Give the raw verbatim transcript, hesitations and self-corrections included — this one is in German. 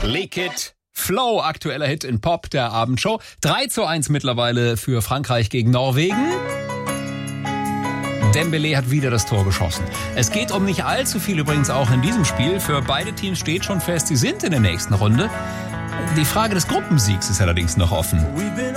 Lick It. Flow, aktueller Hit in Pop der Abendshow. drei zu eins mittlerweile für Frankreich gegen Norwegen. Dembélé hat wieder das Tor geschossen. Es geht um nicht allzu viel übrigens auch in diesem Spiel. Für beide Teams steht schon fest, sie sind in der nächsten Runde. Die Frage des Gruppensiegs ist allerdings noch offen.